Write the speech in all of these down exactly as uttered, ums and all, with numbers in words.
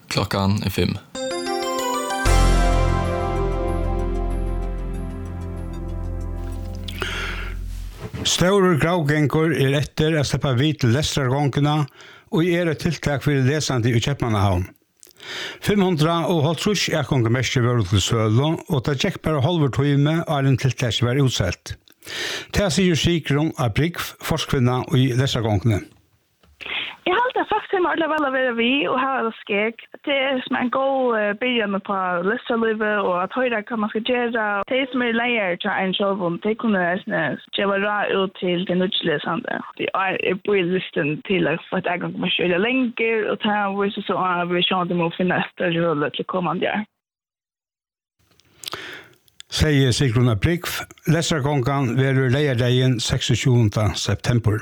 Klockan är fem. Store gravgengur er etter å slippe vidt til lestrargångene og er et tiltak for lesende i Kjøpmannahavn. fem hundre og halvtrus er kongemester var til Sølo, og det gikk bare halver time og en tiltak var utselt. Det sier Sigrun Abrigg, forskvinna i lestrargångene. Jeg halte faktisk en ordentlig vel å være vi og ha det skjeg. Det er som en god uh, begynnelse på lestrarlivet og at høyre hva man skal gjøre. De som er leier til en sjølvom, de kunne gjøre ra ut til det nødslesende. De er på listen til at for at jeg kan komme kjøre lenger og ta en vise så at vi skjønner at de må finne etter rolle til kommende år. Sier Sigrun Abrigg, lestrargången vil leierdegen seksogtjúgunda september.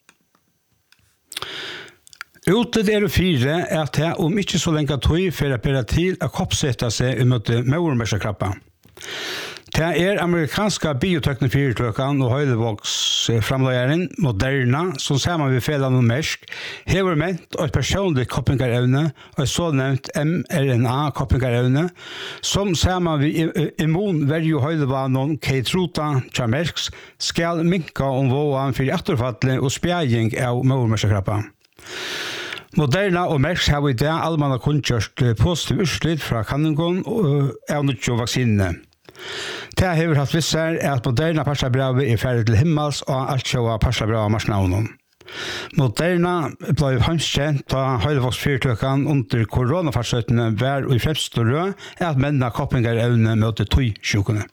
Utet er fire er at det om ikke så lenge tog for å bære til å koppsette seg i møte maurmørsekrappa. Det er amerikanske bioteknofyrtøkene og høydevågsframløyeren Moderna, som sammen med Feland og Mersk, hever ment og et personlig koppingarevne og et så nevnt M R N A-koppingarevne, som sammen med immunverjo høydevanen Keitrota til Mersk skal minke om vågen for etterfattelig og spjæring av maurmørsekrappa. Moderna og Merck har i dag allmanna kunngjort positiv utslitt fra kanningen av nødvendige vaksinene. Det har hatt visser er at Moderna parsabravet er ferdig til himmels og alt sjåa parsabravet marsnavnen. Moderna ble hanskjent av høydevoksfyrtøkene under koronafarsøtene hver og i fremstårø er at mennene koppingarevne møter tøy-sjukene.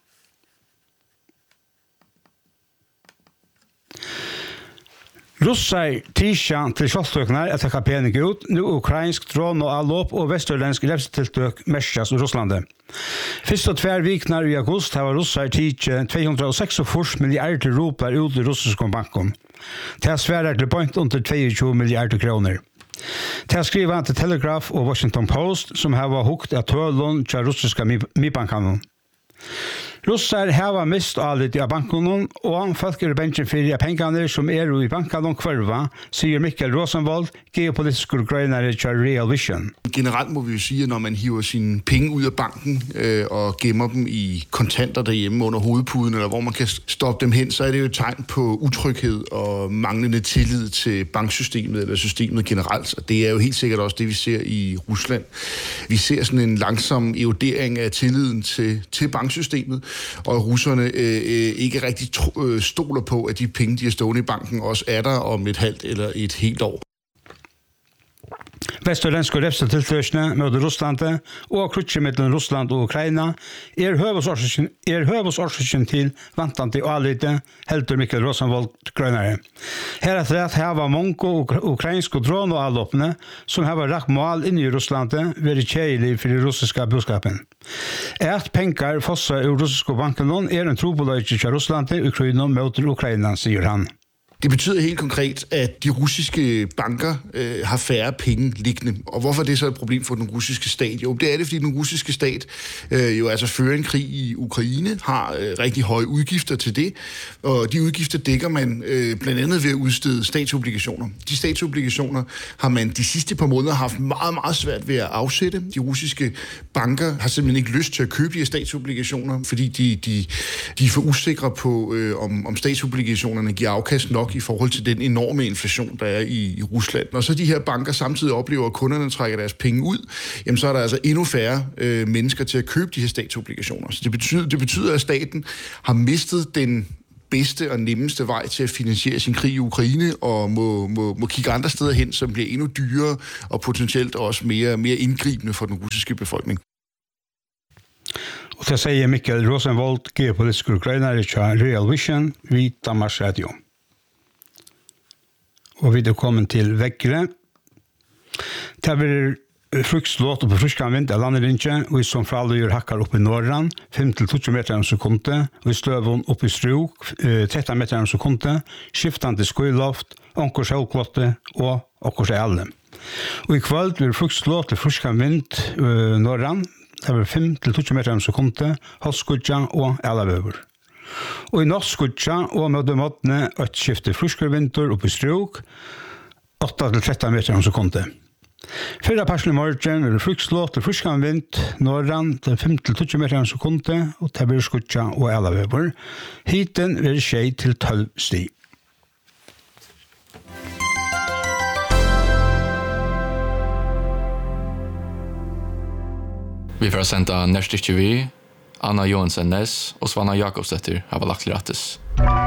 Russar tisja til kjoltøkene er takka pening ut, nu ukrainsk dron og allop og vesterlensk repstiltøk merskjas i Russlandet. Fyrst og tver viknar i august har russar tisja to hundre og seksogfyrre milliarder ruplar ut i russiske banken. Det er svært til point under tjueto milliarder kroner. Det skriver han til Telegraph og Washington Post, som har hukt av tølun til russiske mibankene. Russar har mist allit av banken, og folk er bensjen for pengene som er i bankene kvarva, sier Mikkel Rosenvold, geopolitisk grønere til Real Vision. Generelt må vi jo sige, at når man hiver sine penge ud af banken øh, og gemmer dem i kontanter derhjemme under hovedpuden, eller hvor man kan stoppe dem hen, så er det jo et tegn på utryghed og manglende tillid til banksystemet eller systemet generelt. Og det er jo helt sikkert også det, vi ser i Rusland. Vi ser sådan en langsom erodering af tilliden til, til banksystemet, og russerne øh, ikke rigtig tro, øh, stoler på, at de penge, de har stående i banken, også er der om et halvt eller et helt år. Vesterlenske repstiltøkene møter Russlandet og krutset mellom Russland og Ukraina er høvåsårsaken til vantante og alite, helter Mikkel Rosenvold grønere. Her er det at her var mange ukrainske dron og allåpne som har rakt mål inn i Russlandet ved kjeilig for den russiske budskapen. Et penger fosset ur russiske banken er en trobeløyke til Russlandet og Ukraina møter Ukraina, sier han. Det betyder helt konkret, at de russiske banker øh, har færre penge liggende. Og hvorfor er det så et problem for den russiske stat? Jo, det er det, fordi den russiske stat øh, jo altså fører en krig i Ukraine, har øh, rigtig høje udgifter til det, og de udgifter dækker man øh, blandt andet ved at udstede statsobligationer. De statsobligationer har man de sidste par måneder haft meget, meget svært ved at afsætte. De russiske banker har simpelthen ikke lyst til at købe de her statsobligationer, fordi de, de, de er for usikre på, øh, om, om statsobligationerne giver afkast nok i forhold til den enorme inflation, der er i, i Rusland. Når så de her banker samtidig oplever, at kunderne trækker deres penge ud, jamen så er der altså endnu færre øh, mennesker til at købe de her statsobligationer. Så det betyder, det betyder, at staten har mistet den bedste og nemmeste vej til at finansiere sin krig i Ukraine, og må, må, må kigge andre steder hen, som bliver endnu dyrere og potentielt også mere, mere indgribende for den russiske befolkning. Og det sier Mikkel Rosenvold, geopolitisk grønere til Real Vision, ved Danmarks Radio. Og vi er kommet til vekkere. Det blir frukslåt og på fruskan vind av landerinje, og som fra alle gjør hakker opp i Norran, fem til tjue meter om sekundet, og i støvun opp i Struk, tretten meter om sekundet, skiftende skøyloft, onker sjølklotte og onker alle. Og i kveld blir frukslåt og fruskan vind uh, Norran, det blir fem til tjue meter om sekundet, halvskudja og alavøver. Og i norskudja og møte måtene et skifte fruskervinter oppe i Struk, åtte til tretten meter om sekundet. Fyrra parsen i morgen er det frukslåt og fruskan vind, norran til fem til tjue meter i sekundet, og det blir skutja og elavever. Hiten vil skje til tolv sti. Vi får senda nærst ikke vi, Anna Johansen Næss og Svanna Jakobsdøtter har lagt til rattes.